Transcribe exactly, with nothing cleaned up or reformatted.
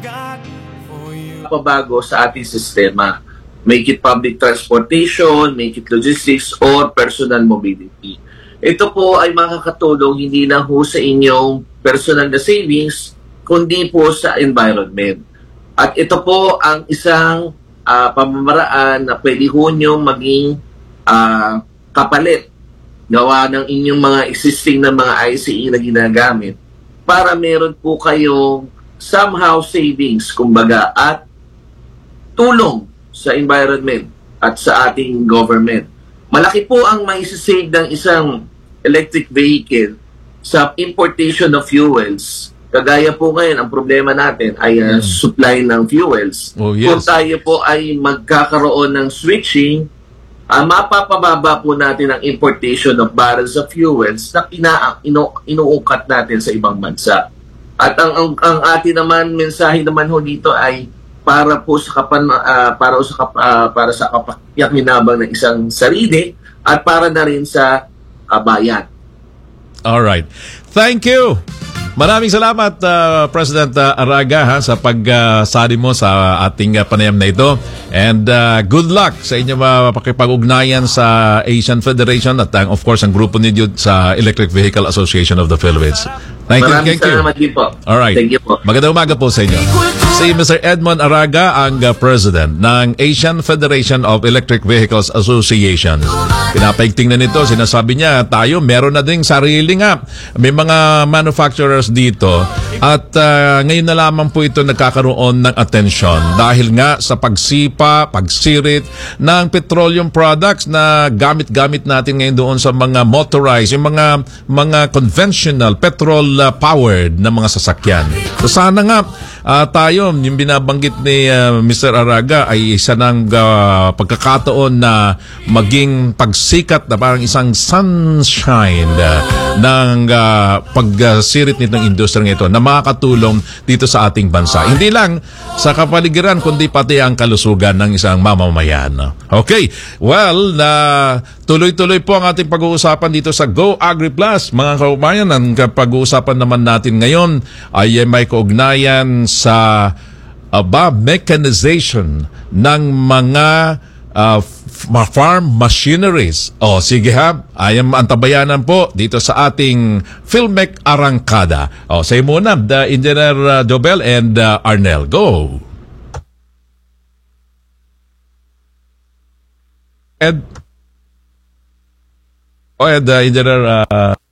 pabago sa ating sistema. Make it public transportation, make it logistics, or personal mobility. Ito po ay makakatulong hindi lang ho sa inyong personal na savings, kundi po sa environment. At ito po ang isang uh, pamamaraan na pwede ho nyo maging uh, kapalit gawa ng inyong mga existing na mga I C E na ginagamit para meron po kayong somehow savings, kumbaga, at tulong sa environment at sa ating government. Malaki po ang maisasave ng isang electric vehicle sa importation of fuels. Kagaya po ngayon, ang problema natin ay uh, supply ng fuels. Oh, yes. Kung tayo po ay magkakaroon ng switching, uh, mapapababa po natin ang importation of barrels of fuels na ina inu inuukat natin sa ibang bansa. At ang, ang, ang atin naman, mensahe naman ho dito ay para po sa kapan uh, para sa kap, uh, para sa kapakyakinabang ng isang sarili at para na rin sa uh, bayan. All right. Thank you. Maraming salamat uh, President uh, Araga ha, sa pagsali uh, mo sa ating uh, panayam na ito. And uh, good luck sa inyong uh, pakipag-ugnayan sa Asian Federation at uh, of course ang grupo ninyo sa Electric Vehicle Association of the Philippines. Thank you. Maraming Thank you. salamat din po. All right. Thank you po. Magandang umaga po sa inyo. Si Mister Edmond Araga ang uh, President ng Asian Federation of Electric Vehicles Association. Pinapaigting na nito, sinasabi niya, tayo meron na ding sarili nga. May mga manufacturers dito at uh, ngayon na lamang po ito nagkakaroon ng atensyon dahil nga sa pagsipa, pagsirit ng petroleum products na gamit-gamit natin ngayon doon sa mga motorized, yung mga mga conventional petrol uh, powered na mga sasakyan. So sana nga uh, tayo, yung binabanggit ni uh, Mister Araga ay isa ng uh, pagkakataon na maging pagsikat na parang isang sunshine uh, ng uh, pagsirit nitong industriya ito na makakatulong dito sa ating bansa. Hindi lang sa kapaligiran kundi pati ang kalusugan ng isang mamamayan. Okay, well, na uh, tuloy-tuloy po ang ating pag-uusapan dito sa Go Agri Plus. Mga kaubayan, ang pag-uusapan naman natin ngayon ay may kaugnayan sa aba, mechanization ng mga uh, farm machineries. O sige ha, ayam antabayanan po dito sa ating Philmec Arangkada. O say muna, the Engineer uh, Jobel and uh, Arnel. Go! Ed? O Ed, uh, Engineer uh,